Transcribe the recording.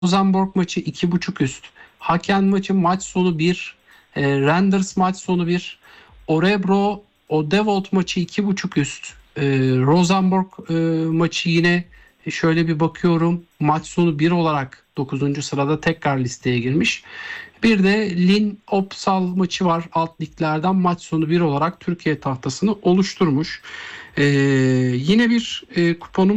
Rosenborg maçı 2.5 üst. Haken maçı maç sonu 1. Randers maç sonu 1. Örebro Odevolt maçı 2.5 üst. Rosenborg maçı yine şöyle bir bakıyorum. Maç sonu 1 olarak 9. sırada tekrar listeye girmiş. Bir de Lyn Opsal maçı var alt liglerden, maç sonu 1 olarak Türkiye tahtasını oluşturmuş. Yine bir kuponum